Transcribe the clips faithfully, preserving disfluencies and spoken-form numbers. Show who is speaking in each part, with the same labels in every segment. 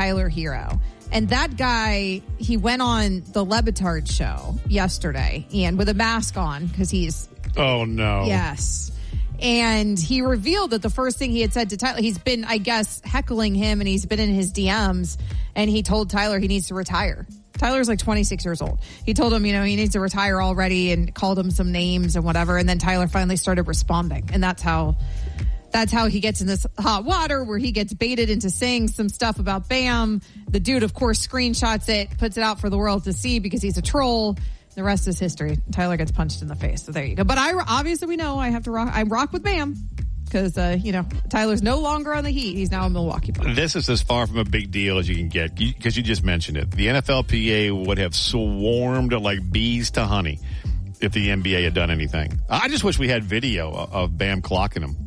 Speaker 1: Tyler Hero. And that guy, he went on the Le Batard show yesterday, Ian, with a mask on because he's...
Speaker 2: Oh, no.
Speaker 1: Yes. And he revealed that the first thing he had said to Tyler, he's been, I guess, heckling him, and he's been in his D Ms, and he told Tyler he needs to retire. Tyler's like twenty-six years old. He told him, you know, he needs to retire already and called him some names and whatever. And then Tyler finally started responding. And that's how... That's how he gets in this hot water where he gets baited into saying some stuff about Bam. The dude, of course, screenshots it, puts it out for the world to see because he's a troll. The rest is history. Tyler gets punched in the face. So there you go. But I obviously we know I have to rock. I rock with Bam because, uh, you know, Tyler's no longer on the Heat. He's now a Milwaukee Buck.
Speaker 2: This is as far from a big deal as you can get because you just mentioned it. The N F L P A would have swarmed like bees to honey if the N B A had done anything. I just wish we had video of Bam clocking him.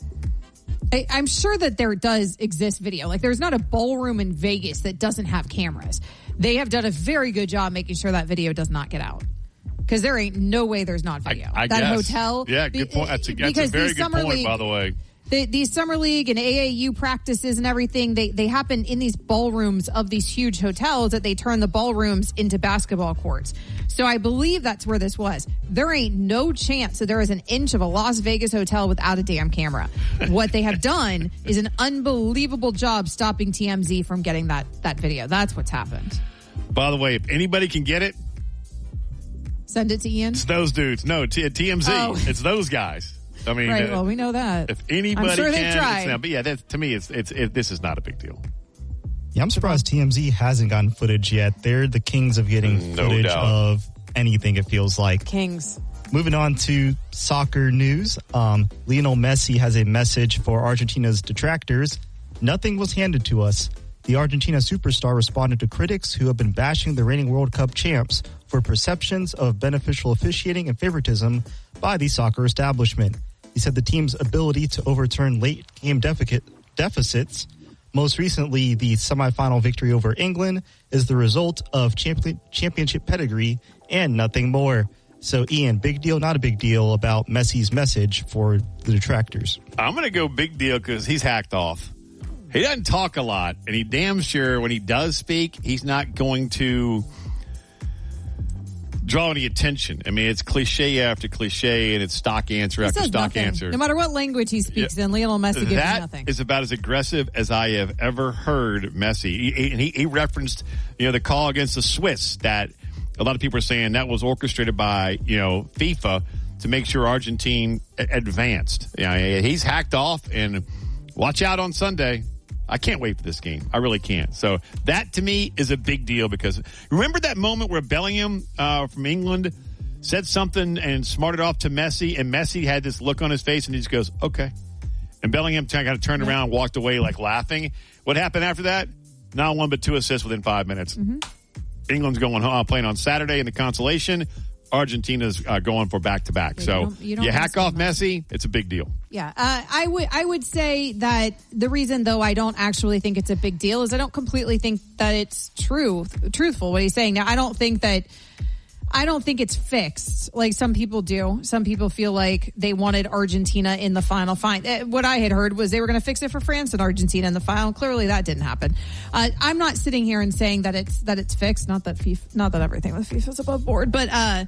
Speaker 1: I, I'm sure that there does exist video. Like, there's not a ballroom in Vegas that doesn't have cameras. They have done a very good job making sure that video does not get out. Because there ain't no way there's not video.
Speaker 2: I, I
Speaker 1: that
Speaker 2: guess.
Speaker 1: hotel.
Speaker 2: Yeah, good point. That's a, that's a very good point, League, by the way.
Speaker 1: The, these Summer League and A A U practices and everything, they, they happen in these ballrooms of these huge hotels that they turn the ballrooms into basketball courts. So I believe that's where this was. There ain't no chance that there is an inch of a Las Vegas hotel without a damn camera. What they have done is an unbelievable job stopping T M Z from getting that, that video. That's what's happened.
Speaker 2: By the way, if anybody can get it,
Speaker 1: send it to Ian.
Speaker 2: It's those dudes. No, T- TMZ. Oh. It's those guys. I mean,
Speaker 1: right. Well, we know that.
Speaker 2: If anybody
Speaker 1: I'm sure
Speaker 2: can,
Speaker 1: they've tried.
Speaker 2: It's now, but yeah, that, to me, it's it's it, this is not a big deal.
Speaker 3: Yeah, I'm surprised T M Z hasn't gotten footage yet. They're the kings of getting
Speaker 2: no
Speaker 3: footage
Speaker 2: doubt.
Speaker 3: of anything. It feels like
Speaker 1: kings.
Speaker 3: Moving on to soccer news, um, Lionel Messi has a message for Argentina's detractors. Nothing was handed to us. The Argentina superstar responded to critics who have been bashing the reigning World Cup champs for perceptions of beneficial officiating and favoritism by the soccer establishment. He said the team's ability to overturn late game deficit, deficits, most recently the semifinal victory over England, is the result of champion, championship pedigree and nothing more. So, Ian, big deal, not a big deal about Messi's message for the detractors?
Speaker 2: I'm going to go big deal because he's hacked off. He doesn't talk a lot, and he damn sure when he does speak, he's not going to draw any attention. I mean, it's cliche after cliche, and it's stock answer
Speaker 1: he
Speaker 2: after stock
Speaker 1: nothing.
Speaker 2: answer.
Speaker 1: No matter what language he speaks
Speaker 2: yeah.
Speaker 1: in, Lionel Messi gives
Speaker 2: that
Speaker 1: nothing.
Speaker 2: That is about as aggressive as I have ever heard Messi. He, he, he referenced, you know, the call against the Swiss that a lot of people are saying that was orchestrated by, you know, FIFA to make sure Argentina advanced. Yeah, you know, he's hacked off, and watch out on Sunday. I can't wait for this game. I really can't. So that, to me, is a big deal because remember that moment where Bellingham uh, from England said something and smarted off to Messi, and Messi had this look on his face, and he just goes, okay. And Bellingham kind of turned around and walked away like laughing. What happened after that? Not one but two assists within five minutes.
Speaker 1: Mm-hmm.
Speaker 2: England's going uh, playing on Saturday in the consolation. Argentina's uh, going for back-to-back.
Speaker 1: Yeah,
Speaker 2: so
Speaker 1: you, don't, you, don't
Speaker 2: you hack off Messi, it's a big deal.
Speaker 1: Yeah, uh, I would I would say that the reason, though, I don't actually think it's a big deal is I don't completely think that it's true, truthful what he's saying. Now, I don't think that I don't think it's fixed like some people do. Some people feel like they wanted Argentina in the final. Fine. What I had heard was they were going to fix it for France and Argentina in the final. Clearly, that didn't happen. Uh, I'm not sitting here and saying that it's that it's fixed. Not that FIFA, not that everything with FIFA is above board, but uh,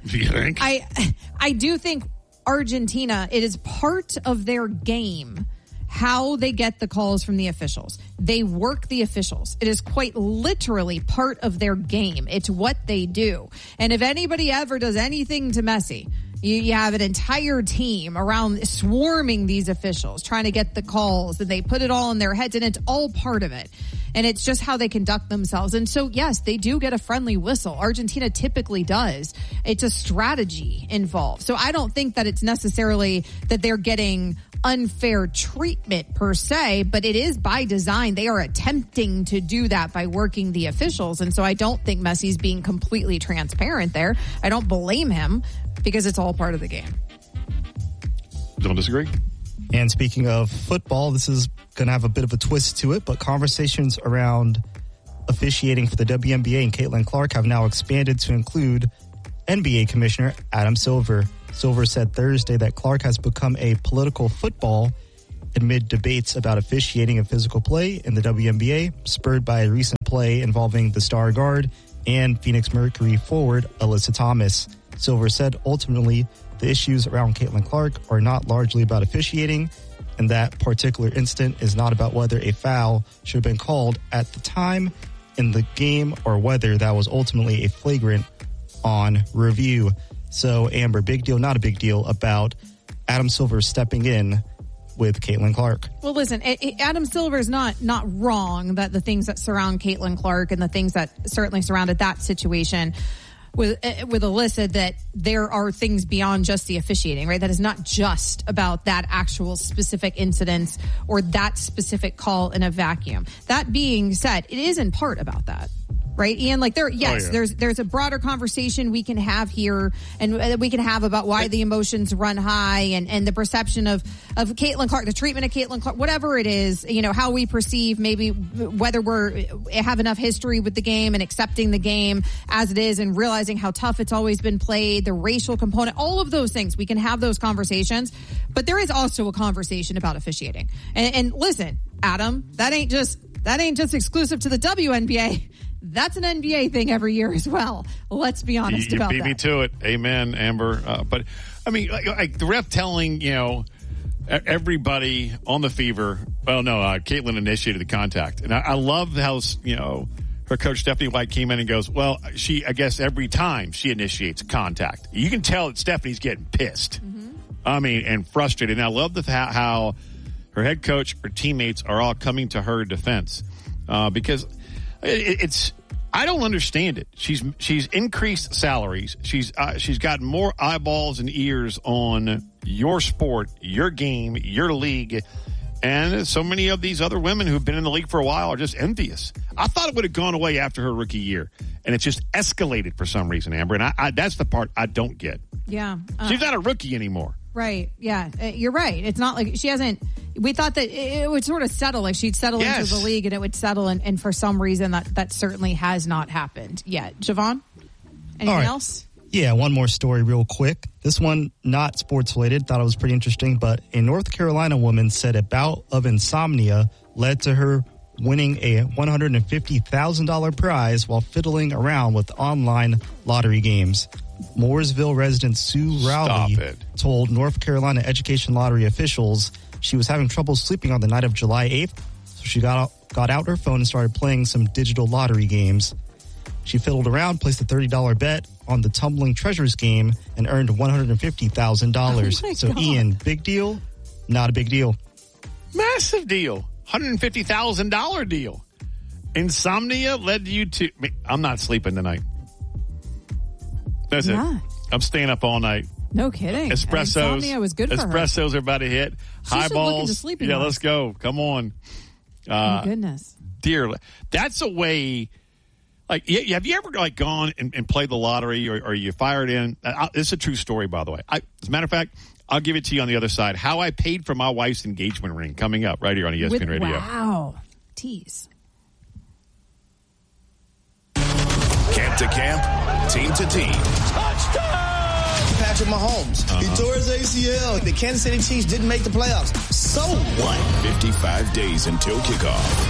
Speaker 1: I I do think Argentina, it is part of their game how they get the calls from the officials. They work the officials. It is quite literally part of their game. It's what they do. And if anybody ever does anything to Messi, you, you have an entire team around swarming these officials, trying to get the calls, and they put it all in their heads, and it's all part of it. And it's just how they conduct themselves. And so, yes, they do get a friendly whistle. Argentina typically does. It's a strategy involved. So I don't think that it's necessarily that they're getting unfair treatment per se, but it is by design. They are attempting to do that by working the officials. And so I don't think Messi's being completely transparent there. I don't blame him because it's all part of the game.
Speaker 2: Don't disagree.
Speaker 3: And speaking of football, this is going to have a bit of a twist to it, but conversations around officiating for the W N B A and Caitlin Clark have now expanded to include N B A Commissioner Adam Silver. Silver said Thursday that Clark has become a political football amid debates about officiating and physical play in the W N B A, spurred by a recent play involving the Star Guard and Phoenix Mercury forward Alyssa Thomas. Silver said ultimately the issues around Caitlin Clark are not largely about officiating, and that particular incident is not about whether a foul should have been called at the time in the game or whether that was ultimately a flagrant on review. So, Amber, big deal, not a big deal about Adam Silver stepping in with Caitlin Clark.
Speaker 1: Well, listen, it, it, Adam Silver is not not wrong that the things that surround Caitlin Clark and the things that certainly surrounded that situation with with Alyssa, that there are things beyond just the officiating, right? That is not just about that actual specific incident or that specific call in a vacuum. That being said, it is in part about that. Right, Ian? Like there, yes, oh, yeah. there's there's a broader conversation we can have here, and we can have about why the emotions run high, and, and the perception of of Caitlin Clark, the treatment of Caitlin Clark, whatever it is, you know, how we perceive maybe whether we're have enough history with the game and accepting the game as it is, and realizing how tough it's always been played, the racial component, all of those things. We can have those conversations, but there is also a conversation about officiating. And, and listen, Adam, that ain't just that ain't just exclusive to the W N B A. That's an N B A thing every year as well. Let's be honest
Speaker 2: you, you
Speaker 1: about
Speaker 2: beat
Speaker 1: that.
Speaker 2: Me to it. Amen, Amber. Uh, but, I mean, like, like the ref telling, you know, everybody on the Fever, well, no, uh, Caitlin initiated the contact. And I, I love how, you know, her coach Stephanie White came in and goes, well, she, I guess every time she initiates contact. You can tell that Stephanie's getting pissed. Mm-hmm. I mean, and frustrated. And I love the, how, how her head coach, her teammates are all coming to her defense. Uh, because it, it's, I don't understand it. She's she's increased salaries. She's uh, she's gotten more eyeballs and ears on your sport, your game, your league, and so many of these other women who've been in the league for a while are just envious. I thought it would have gone away after her rookie year, and it's just escalated for some reason, Amber. And I, I, that's the part I don't get.
Speaker 1: Yeah, uh,
Speaker 2: she's not a rookie anymore.
Speaker 1: Right. Yeah, uh, you're right. It's not like she hasn't. We thought that it would sort of settle, like she'd settle yes. into the league and it would settle, and, and for some reason that, that certainly has not happened yet. Javon, anything right. else?
Speaker 3: Yeah, one more story real quick. This one, not sports related, thought it was pretty interesting, but a North Carolina woman said a bout of insomnia led to her winning a one hundred fifty thousand dollars prize while fiddling around with online lottery games. Mooresville resident Sue Rowley told North Carolina Education Lottery officials she was having trouble sleeping on the night of July eighth, so she got out, got out her phone and started playing some digital lottery games. She fiddled around, placed a thirty dollars bet on the Tumbling Treasures game, and earned one hundred fifty thousand dollars.
Speaker 1: Oh
Speaker 3: so,
Speaker 1: God.
Speaker 3: Ian, big deal? Not a big deal.
Speaker 2: Massive deal. one hundred fifty thousand dollars deal. Insomnia led you to... I'm not sleeping tonight. That's
Speaker 1: yeah.
Speaker 2: it. I'm staying up all night.
Speaker 1: No kidding.
Speaker 2: Espressos.
Speaker 1: Insomnia was good for her.
Speaker 2: Espressos are about to hit.
Speaker 1: She
Speaker 2: Highballs.
Speaker 1: To
Speaker 2: yeah,
Speaker 1: hours.
Speaker 2: let's go. Come on.
Speaker 1: Uh, oh, goodness.
Speaker 2: Dear, that's a way... Like, have you ever like gone and, and played the lottery, or, or you fired in? I, this is a true story, by the way. I, as a matter of fact, I'll give it to you on the other side. How I paid for my wife's engagement ring, coming up right here on E S P N
Speaker 1: With,
Speaker 2: Radio.
Speaker 1: Wow. Tease.
Speaker 4: Camp to camp, team to team.
Speaker 5: Touchdown! Patrick Mahomes. Uh-huh. He tore his A C L. The Kansas City Chiefs didn't make the playoffs. So what?
Speaker 4: fifty-five days until kickoff.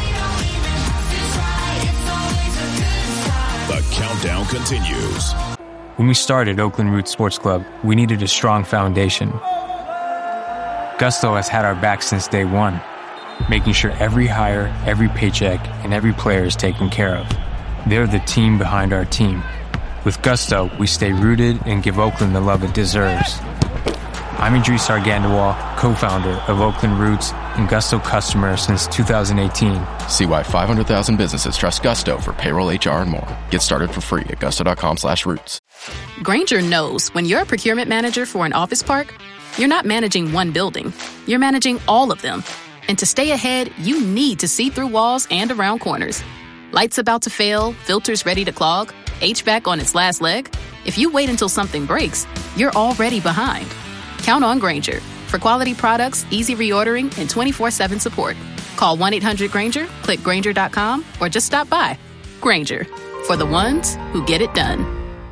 Speaker 4: The countdown continues.
Speaker 6: When we started Oakland Roots Sports Club, we needed a strong foundation. Gusto has had our back since day one, making sure every hire, every paycheck, and every player is taken care of. They're the team behind our team. With Gusto, we stay rooted and give Oakland the love it deserves. I'm Idris Argandawal, co-founder of Oakland Roots and Gusto customer since two thousand eighteen.
Speaker 7: See why five hundred thousand businesses trust Gusto for payroll, H R, and more. Get started for free at gusto.com slash roots.
Speaker 8: Grainger knows when you're a procurement manager for an office park, you're not managing one building. You're managing all of them. And to stay ahead, you need to see through walls and around corners. Lights about to fail, filters ready to clog, H V A C on its last leg. If you wait until something breaks, you're already behind. Count on Grainger for quality products, easy reordering, and twenty-four seven support. Call one eight hundred Grainger, click Grainger dot com, or just stop by. Grainger, for the ones who get it done.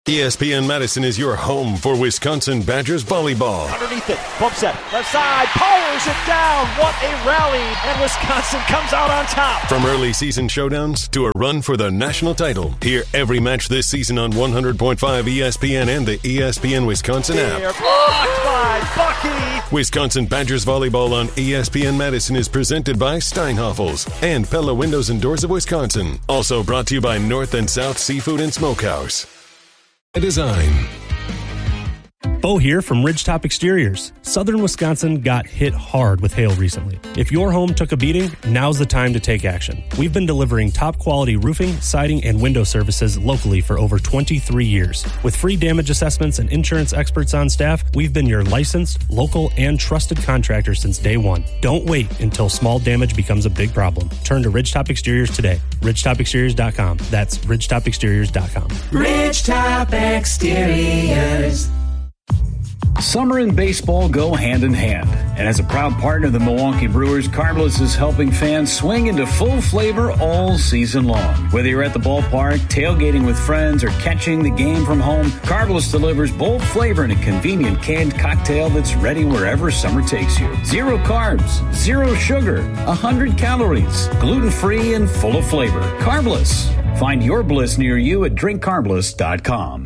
Speaker 9: E S P N Madison is your home for Wisconsin Badgers volleyball.
Speaker 10: Underneath it, bump set, left side, powers it down. What a rally, and Wisconsin comes out on top.
Speaker 9: From early season showdowns to a run for the national title, hear every match this season on one hundred point five E S P N and the E S P N Wisconsin app.
Speaker 10: They're blocked by Bucky.
Speaker 9: Wisconsin Badgers volleyball on E S P N Madison is presented by Steinhoffels and Pella Windows and Doors of Wisconsin. Also brought to you by North and South Seafood and Smokehouse. Design.
Speaker 11: Bo here from Ridgetop Exteriors. Southern Wisconsin got hit hard with hail recently. If your home took a beating, now's the time to take action. We've been delivering top quality roofing, siding, and window services locally for over twenty-three years. With free damage assessments and insurance experts on staff, we've been your licensed, local, and trusted contractor since day one. Don't wait until small damage becomes a big problem. Turn to Ridgetop Exteriors today. ridgetop exteriors dot com. That's ridgetop exteriors dot com.
Speaker 12: Ridgetop Exteriors. Summer and baseball go hand in hand, and as a proud partner of the Milwaukee Brewers, Carbless is helping fans swing into full flavor all season long. Whether you're at the ballpark, tailgating with friends, or catching the game from home, Carbless delivers bold flavor in a convenient canned cocktail that's ready wherever summer takes you. Zero carbs, zero sugar, one hundred calories, gluten-free and full of flavor. Carbless. Find your bliss near you at drink carbless dot com.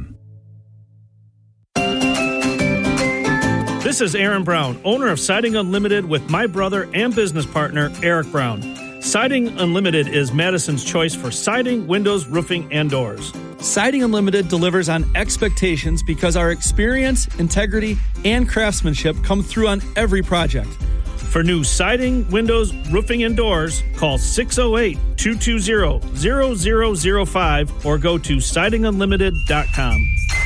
Speaker 13: This is Aaron Brown, owner of Siding Unlimited with my brother and business partner, Eric Brown. Siding Unlimited is Madison's choice for siding, windows, roofing, and doors.
Speaker 14: Siding Unlimited delivers on expectations because our experience, integrity, and craftsmanship come through on every project.
Speaker 13: For new siding, windows, roofing, and doors, call six oh eight, two two zero, zero zero zero five or go to siding unlimited dot com.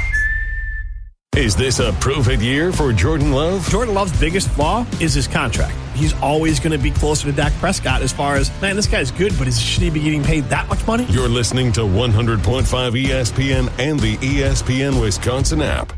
Speaker 9: Is this a prove-it year for Jordan Love?
Speaker 15: Jordan Love's biggest flaw is his contract. He's always going to be closer to Dak Prescott as far as, man, this guy's good, but is, should he be getting paid that much money?
Speaker 9: You're listening to one hundred point five E S P N and the E S P N Wisconsin app.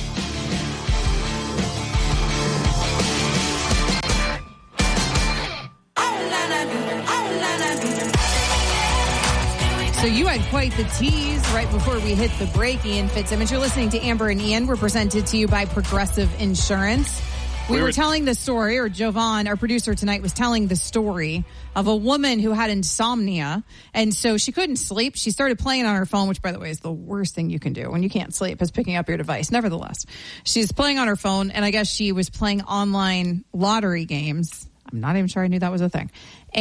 Speaker 1: So you had quite the tease right before we hit the break, Ian Fitzsimmons. You're listening to Amber and Ian. We're presented to you by Progressive Insurance. We, we were, were telling the story, or Jovan, our producer tonight, was telling the story of a woman who had insomnia, and so she couldn't sleep. She started playing on her phone, which, by the way, is the worst thing you can do when you can't sleep, is picking up your device. Nevertheless, she's playing on her phone, and I guess she was playing online lottery games. I'm not even sure I knew that was a thing.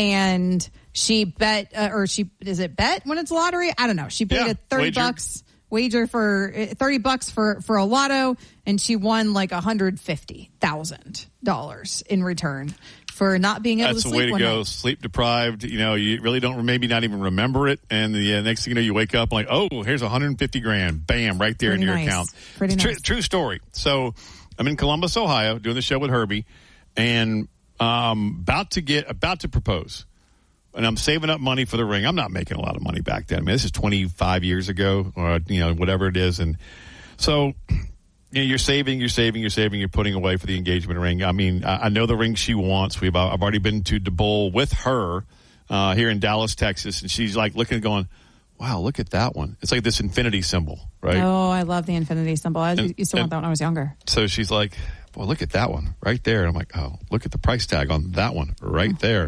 Speaker 1: And she bet, uh, or she, is it bet when it's lottery? I don't know. She paid
Speaker 2: yeah,
Speaker 1: a thirty
Speaker 2: wager.
Speaker 1: bucks wager for thirty bucks for, for a lotto, and she won like one hundred fifty thousand dollars in return for not being able
Speaker 2: That's
Speaker 1: to
Speaker 2: sleep.
Speaker 1: sleep.
Speaker 2: That's the way to go.
Speaker 1: Night.
Speaker 2: Sleep deprived. You know, you really don't, maybe not even remember it. And the uh, next thing you know, you wake up like, oh, here's one hundred fifty grand. Bam, right there
Speaker 1: Pretty
Speaker 2: in your
Speaker 1: nice.
Speaker 2: account.
Speaker 1: Pretty
Speaker 2: it's
Speaker 1: nice.
Speaker 2: Tr- true story. So I'm in Columbus, Ohio, doing the show with Herbie, and um, about to get, about to propose. And I'm saving up money for the ring. I'm not making a lot of money back then. I mean, this is twenty-five years ago, or, you know, whatever it is. And so, you know, you're saving, you're saving, you're saving, you're putting away for the engagement ring. I mean, I, I know the ring she wants. We've, I've already been to DeBowl with her uh, here in Dallas, Texas. And she's like looking, going, wow, look at that one. It's like this infinity symbol, right?
Speaker 1: Oh, I love the infinity symbol. I
Speaker 2: And-
Speaker 1: used to want
Speaker 2: and-
Speaker 1: that when I was younger.
Speaker 2: So she's like, well, look at that one right there. And I'm like, oh, look at the price tag on that one right there.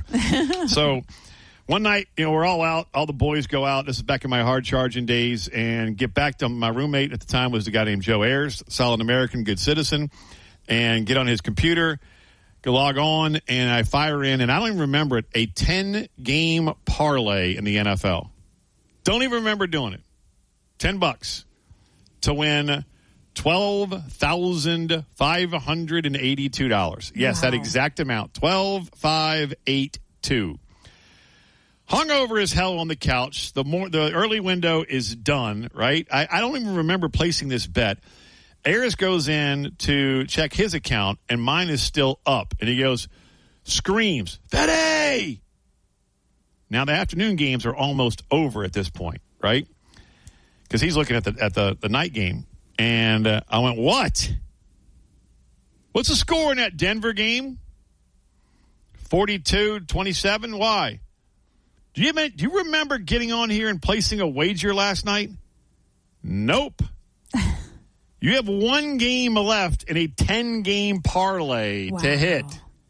Speaker 2: So one night, you know, we're all out. All the boys go out. This is back in my hard charging days, and get back to my roommate at the time was the guy named Joe Ayers, solid American, good citizen, and get on his computer, go log on, and I fire in, and I don't even remember it, a ten-game parlay in the N F L. Don't even remember doing it. Ten bucks to win twelve thousand five hundred eighty-two dollars. Yes, wow. That exact amount, twelve thousand five hundred eighty-two. Hung over as hell on the couch. The more the early window is done, right? I, I don't even remember placing this bet. Ayers goes in to check his account, and mine is still up. And he goes, screams, Fede! Now, the afternoon games are almost over at this point, right? Because he's looking at the at the, the night game. And uh, I went, what? What's the score in that Denver game? forty-two twenty-seven? Why? Do you, do you remember getting on here and placing a wager last night? Nope. You have one game left in a ten-game parlay
Speaker 1: Wow.
Speaker 2: to hit.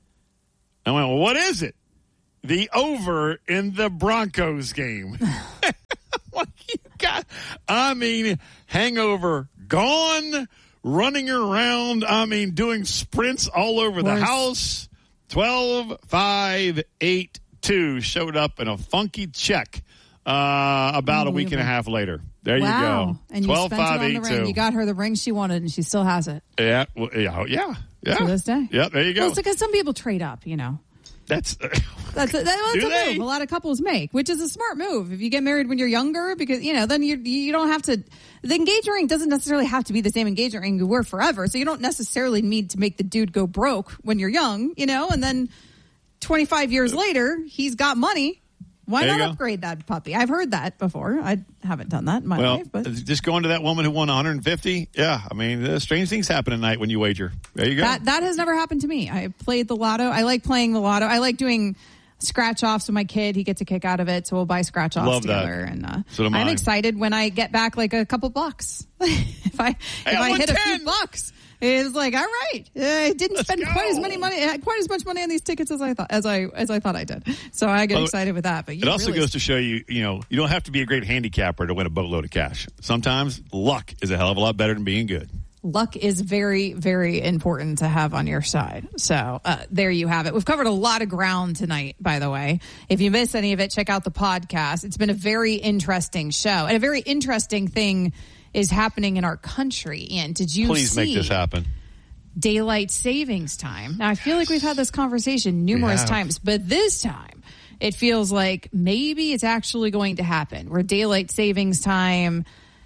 Speaker 2: I went, well, what is it? The over in the Broncos game. What you got? I mean, hangover gone, running around. I mean, doing sprints all over the house. twelve, five, eight, two showed up in a funky check uh, about a week and a half later. There
Speaker 1: wow.
Speaker 2: you go.
Speaker 1: And you
Speaker 2: twelve,
Speaker 1: spent
Speaker 2: five,
Speaker 1: it on
Speaker 2: eight,
Speaker 1: the ring.
Speaker 2: two.
Speaker 1: You got her the ring she wanted, and she still has it.
Speaker 2: Yeah, well, yeah, yeah, yeah.
Speaker 1: To this day.
Speaker 2: Yeah, there you go.
Speaker 1: Well, it's because some people trade up, you know.
Speaker 2: That's uh,
Speaker 1: that's a, that's
Speaker 2: Do
Speaker 1: a
Speaker 2: they?
Speaker 1: move a lot of couples make, which is a smart move. If you get married when you're younger, because you know, then you you don't have to. The engagement ring doesn't necessarily have to be the same engagement ring you were forever, so you don't necessarily need to make the dude go broke when you're young, you know. And then twenty-five years later, he's got money. Why
Speaker 2: There you
Speaker 1: not
Speaker 2: go.
Speaker 1: upgrade that puppy? I've heard that before. I haven't done that in my
Speaker 2: well,
Speaker 1: life, but
Speaker 2: just going to that woman who won one hundred fifty. Yeah, I mean, uh, strange things happen at night when you wager. There you go.
Speaker 1: that that has never happened to me. I played the lotto. I like playing the lotto. I like doing scratch offs with my kid. He gets a kick out of it, so we'll buy scratch offs
Speaker 2: Love that.
Speaker 1: together. And uh,
Speaker 2: So do
Speaker 1: I'm
Speaker 2: mine.
Speaker 1: excited when I get back like a couple bucks. if I if
Speaker 2: I
Speaker 1: I
Speaker 2: won
Speaker 1: hit a
Speaker 2: ten.
Speaker 1: few bucks, it's like all right. I didn't spend quite as many money, quite as much money on these tickets as I thought as I as I thought I did. So I get
Speaker 2: Well,
Speaker 1: excited with that. But you
Speaker 2: it also
Speaker 1: really
Speaker 2: goes to show you, you know, you don't have to be a great handicapper to win a boatload of cash. Sometimes luck is a hell of a lot better than being good.
Speaker 1: luck is very, very important to have on your side. So uh, there you have it. We've covered a lot of ground tonight, by the way. If you missed any of it, check out the podcast. It's been a very interesting show. And a very interesting thing is happening in our country. And did you
Speaker 2: Please
Speaker 1: see
Speaker 2: make this happen.
Speaker 1: daylight savings time? Now, I feel like we've had this conversation numerous
Speaker 2: have.
Speaker 1: times, but this time it feels like maybe it's actually going to happen, where daylight savings time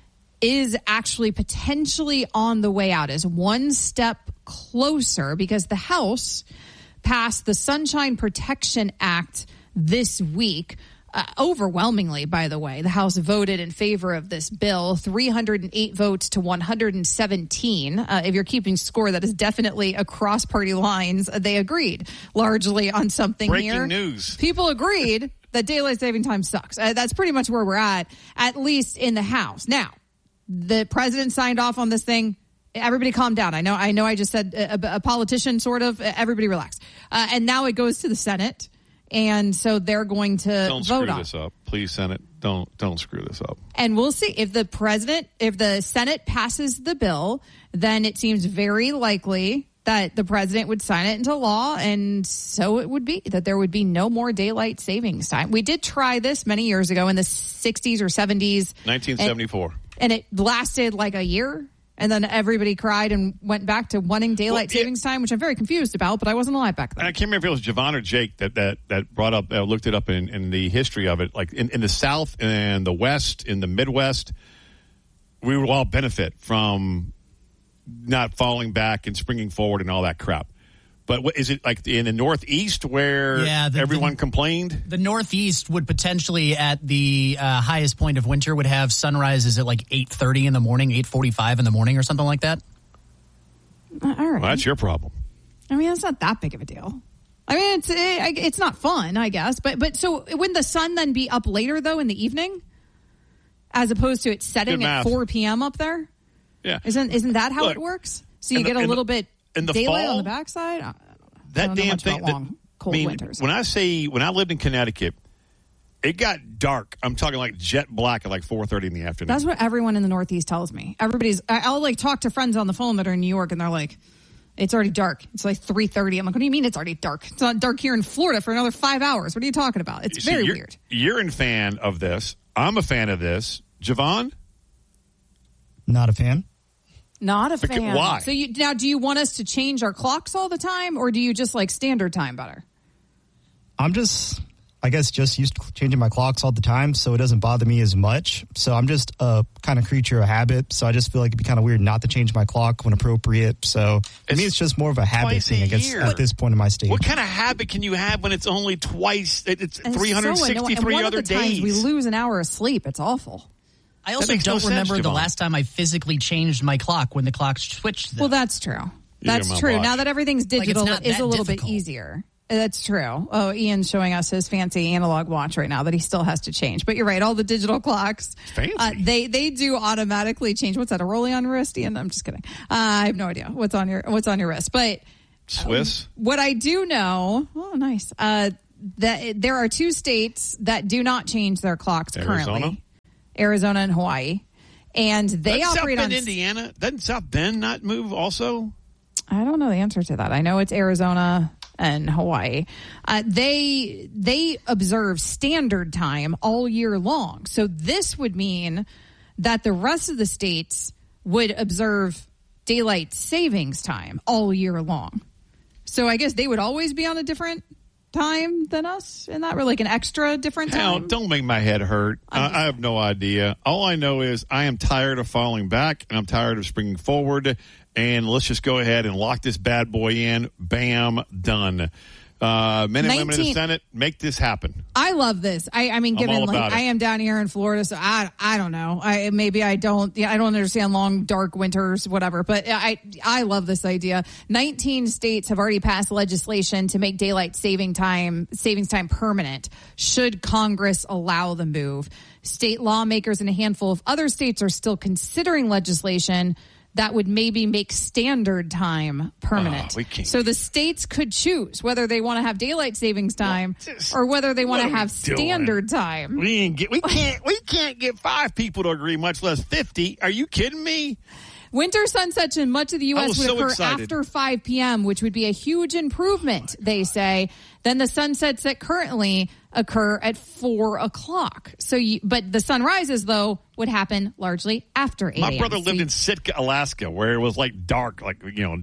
Speaker 1: is actually potentially on the way out, is one step closer, because the House passed the Sunshine Protection Act this week. Uh, overwhelmingly, by the way, the House voted in favor of this bill, three hundred eight votes to one hundred seventeen. Uh, if you're keeping score, that is definitely across party lines. Uh, they agreed largely on something
Speaker 2: Breaking
Speaker 1: here.
Speaker 2: news.
Speaker 1: People agreed that daylight saving time sucks. Uh, that's pretty much where we're at, at least in the House. Now, the president signed off on this thing. Everybody calm down. I know I know I just said a, a politician, sort of. Everybody relax. Uh, and now it goes to the Senate. And so they're going to
Speaker 2: Don't
Speaker 1: vote
Speaker 2: screw
Speaker 1: on
Speaker 2: this up. Please, Senate. Don't don't screw this up.
Speaker 1: And we'll see if the president, if the Senate passes the bill, then it seems very likely that the president would sign it into law. And so it would be that there would be no more daylight savings time. We did try this many years ago in the sixties or seventies.
Speaker 2: nineteen seventy-four.
Speaker 1: And, and it lasted like a year. And then everybody cried and went back to wanting daylight
Speaker 2: Well, yeah.
Speaker 1: savings time, which I'm very confused about, but I wasn't alive back then.
Speaker 2: And I can't remember if it was Javon or Jake that that, that brought up, uh, looked it up in, in the history of it. Like in, in the South and the West, in the Midwest, we would all benefit from not falling back and springing forward and all that crap. But what, is it like in the Northeast where
Speaker 16: Yeah, the-
Speaker 2: everyone
Speaker 16: the-
Speaker 2: complained?
Speaker 16: The Northeast would potentially, at the uh, highest point of winter, would have sunrises at like eight thirty in the morning, eight forty-five in the morning or something like that.
Speaker 1: Uh, all right.
Speaker 2: Well, that's your problem.
Speaker 1: I mean, it's not that big of a deal. I mean, it's it, it's not fun, I guess. But but so wouldn't the sun then be up later though in the evening, as opposed to it setting
Speaker 2: Good
Speaker 1: at
Speaker 2: math.
Speaker 1: four p.m. up there?
Speaker 2: Yeah.
Speaker 1: Isn't isn't that how
Speaker 2: Look,
Speaker 1: it works? So you
Speaker 2: in the-
Speaker 1: get a
Speaker 2: in the-
Speaker 1: little bit
Speaker 2: in the
Speaker 1: daylight
Speaker 2: fall,
Speaker 1: on the backside. I don't know. I
Speaker 2: That
Speaker 1: don't know
Speaker 2: damn
Speaker 1: much
Speaker 2: thing.
Speaker 1: about
Speaker 2: that-
Speaker 1: long, cold
Speaker 2: I mean,
Speaker 1: winters.
Speaker 2: when I say when I lived in Connecticut, it got dark. I'm talking like jet black at like four thirty in the afternoon.
Speaker 1: That's what everyone in the Northeast tells me. Everybody's. I- I'll like talk to friends on the phone that are in New York, and they're like, "It's already dark. It's like three thirty." I'm like, "What do you mean it's already dark? It's not dark here in Florida for another five hours. What are you talking about? It's
Speaker 2: See,
Speaker 1: very
Speaker 2: you're,
Speaker 1: weird."
Speaker 2: You're a fan of this. I'm a fan of this. Javon?
Speaker 3: Not a fan.
Speaker 1: Not a
Speaker 2: Because-
Speaker 1: fan.
Speaker 2: why?
Speaker 1: So you, now, do you want us to change our clocks all the time, or do you just like standard time better?
Speaker 3: I'm just, I guess, just used to changing my clocks all the time, so it doesn't bother me as much. So I'm just a kind of creature of habit. So I just feel like it'd be kind of weird not to change my clock when appropriate. So for me, it's just more of a habit
Speaker 2: twice a
Speaker 3: thing, I guess,
Speaker 2: year.
Speaker 3: at this point in my stage.
Speaker 2: What kind of habit can you have when it's only twice? it- It's
Speaker 1: And
Speaker 2: three hundred sixty-three
Speaker 1: so annoying. And one
Speaker 2: other
Speaker 1: of the times
Speaker 2: days.
Speaker 1: we lose an hour of sleep. It's awful.
Speaker 16: I also
Speaker 2: makes no
Speaker 16: don't
Speaker 2: sense,
Speaker 16: remember the
Speaker 2: Javon.
Speaker 16: last time I physically changed my clock when the clock switched. Though.
Speaker 1: Well, that's true.
Speaker 2: Yeah,
Speaker 1: That's
Speaker 2: my
Speaker 1: true.
Speaker 2: watch.
Speaker 1: Now that everything's
Speaker 16: Like, it's
Speaker 1: digital,
Speaker 16: not
Speaker 1: it is
Speaker 16: that
Speaker 1: a little
Speaker 16: difficult.
Speaker 1: bit easier. That's true. Oh, Ian's showing us his fancy analog watch right now that he still has to change. But you're right. All the digital clocks,
Speaker 2: fancy.
Speaker 1: Uh, they they do automatically change. What's that? A rolling on your wrist, Ian? I'm just kidding. Uh, I have no idea what's on your what's on your wrist. But
Speaker 2: Swiss.
Speaker 1: Um, what I do know. Oh, nice. Uh, that there are two states that do not change their clocks
Speaker 2: Arizona?
Speaker 1: currently: Arizona and Hawaii, and they
Speaker 2: Doesn't
Speaker 1: operate
Speaker 2: South
Speaker 1: on
Speaker 2: Bend, Indiana. Doesn't South Bend not move also?
Speaker 1: I don't know the answer to that. I know it's Arizona and Hawaii. Uh, they they observe standard time all year long. So this would mean that the rest of the states would observe daylight savings time all year long. So I guess they would always be on a different time than us, and not really like an extra different time.
Speaker 2: Hell, don't make my head hurt. I, I have no idea. All I know is I am tired of falling back, and I'm tired of springing forward. And let's just go ahead and lock this bad boy in. Bam, done. Uh, men and women in the Senate, make this happen.
Speaker 1: I love this. I, I mean,
Speaker 2: I'm
Speaker 1: given
Speaker 2: all
Speaker 1: like
Speaker 2: about it.
Speaker 1: I am down here in Florida, so I I don't know. I maybe I don't. Yeah, I don't understand long dark winters, whatever. But I I love this idea. nineteen states have already passed legislation to make daylight saving time savings time permanent. Should Congress allow the move? State lawmakers in a handful of other states are still considering legislation that would maybe make standard time permanent.
Speaker 2: Oh, we can't.
Speaker 1: So the states could choose whether they want to have daylight savings time or whether they want to have standard time.
Speaker 2: We ain't get. We can't. We can't get five people to agree, much less fifty. Are you kidding me?
Speaker 1: Winter sunsets in much of the U
Speaker 2: I
Speaker 1: S
Speaker 2: was
Speaker 1: would
Speaker 2: so
Speaker 1: occur
Speaker 2: excited.
Speaker 1: after five p.m., which would be a huge improvement, they say, than the sunsets that currently occur at four o'clock. So, you, but the sunrises, though, would happen largely after eight a.m.
Speaker 2: My brother
Speaker 1: So
Speaker 2: lived
Speaker 1: you-
Speaker 2: in Sitka, Alaska, where it was like dark, like, you know,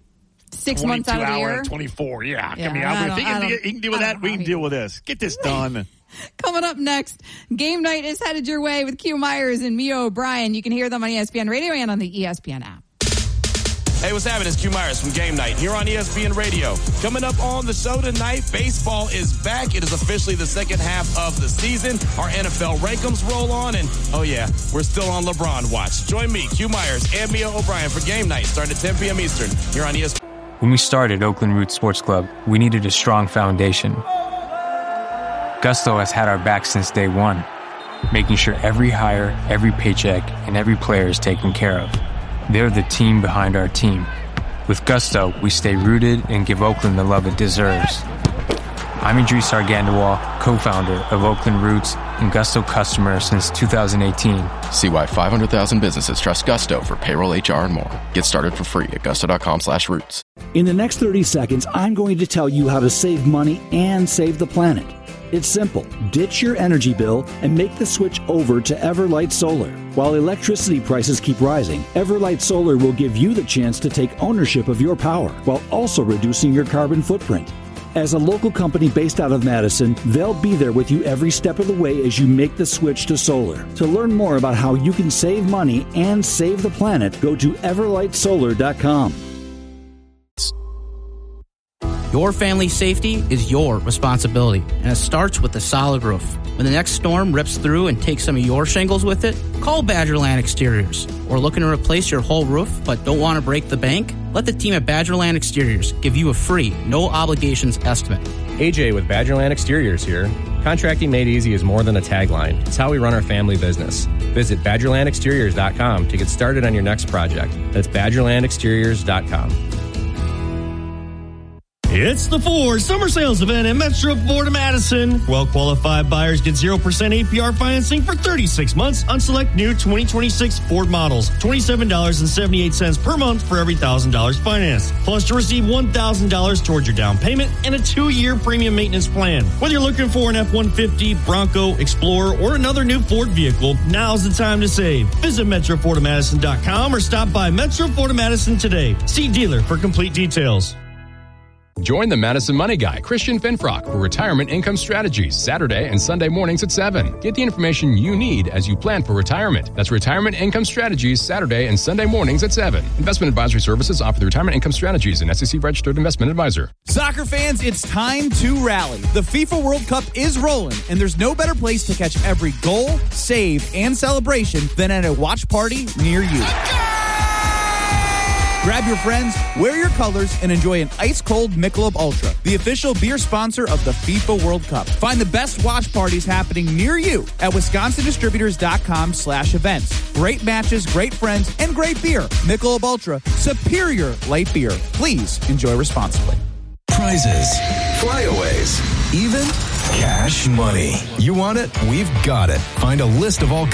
Speaker 1: six months out of the
Speaker 2: hour,
Speaker 1: year.
Speaker 2: twenty-four. Yeah,
Speaker 1: Yeah,
Speaker 2: I mean,
Speaker 1: I
Speaker 2: I
Speaker 1: don't-
Speaker 2: if he
Speaker 1: I
Speaker 2: can,
Speaker 1: don't-
Speaker 2: he can deal with
Speaker 1: I
Speaker 2: that.
Speaker 1: don't
Speaker 2: We
Speaker 1: know
Speaker 2: can
Speaker 1: how
Speaker 2: deal with this. Get this done.
Speaker 1: Coming up next, game night is headed your way with Q Myers and Mia O'Brien. You can hear them on E S P N Radio and on the E S P N app.
Speaker 17: Hey, what's happening? It's Q Myers from Game Night here on E S P N Radio. Coming up on the show tonight, baseball is back. It is officially the second half of the season. Our N F L rankings roll on, and oh yeah, we're still on LeBron watch. Join me, Q Myers, and Mia O'Brien for Game Night, starting at ten p.m. Eastern here on E S P N.
Speaker 6: When we started Oakland Roots Sports Club, we needed a strong foundation. Gusto has had our back since day one, making sure every hire, every paycheck, and every player is taken care of. They're the team behind our team. With Gusto, we stay rooted and give Oakland the love it deserves. I'm Idris Argandawal, co-founder of Oakland Roots and Gusto customer since two thousand eighteen.
Speaker 7: See why five hundred thousand businesses trust Gusto for payroll, H R, and more. Get started for free at gusto.com slash roots.
Speaker 18: In the next thirty seconds, I'm going to tell you how to save money and save the planet. It's simple. Ditch your energy bill and make the switch over to Everlight Solar. While electricity prices keep rising, Everlight Solar will give you the chance to take ownership of your power while also reducing your carbon footprint. As a local company based out of Madison, they'll be there with you every step of the way as you make the switch to solar. To learn more about how you can save money and save the planet, go to everlight solar dot com.
Speaker 19: Your family's safety is your responsibility, and it starts with a solid roof. When the next storm rips through and takes some of your shingles with it, call Badgerland Exteriors. Or looking to replace your whole roof but don't want to break the bank? Let the team at Badgerland Exteriors give you a free, no-obligations estimate.
Speaker 20: A J with Badgerland Exteriors here. Contracting made easy is more than a tagline. It's how we run our family business. Visit badgerland exteriors dot com to get started on your next project. That's badgerland exteriors dot com.
Speaker 11: It's the Ford Summer Sales Event at Metro Ford of Madison. Well-qualified buyers get zero percent A P R financing for thirty-six months on select new twenty twenty-six Ford models. twenty-seven dollars and seventy-eight cents per month for every one thousand dollars financed. Plus, to receive one thousand dollars towards your down payment and a two-year premium maintenance plan. Whether you're looking for an F one fifty, Bronco, Explorer, or another new Ford vehicle, now's the time to save. Visit metro ford of madison dot com or stop by Metro Ford of Madison today. See dealer for complete details.
Speaker 21: Join the Madison Money Guy, Christian Finfrock, for Retirement Income Strategies, Saturday and Sunday mornings at seven. Get the information you need as you plan for retirement. That's Retirement Income Strategies, Saturday and Sunday mornings at seven. Investment advisory services offered through Retirement Income Strategies, an S E C-registered investment advisor.
Speaker 22: Soccer fans, it's time to rally. The FIFA World Cup is rolling, and there's no better place to catch every goal, save, and celebration than at a watch party near you. Grab your friends, wear your colors, and enjoy an ice-cold Michelob Ultra, the official beer sponsor of the FIFA World Cup. Find the best watch parties happening near you at wisconsindistributors.com slash events. Great matches, great friends, and great beer. Michelob Ultra, superior light beer. Please enjoy responsibly.
Speaker 4: Prizes, flyaways, even cash money. You want it? We've got it. Find a list of all